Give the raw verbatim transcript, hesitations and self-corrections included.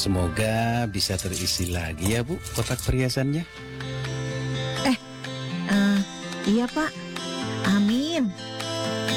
Semoga bisa terisi lagi ya Bu kotak perhiasannya. Eh, iya Pak. Amin.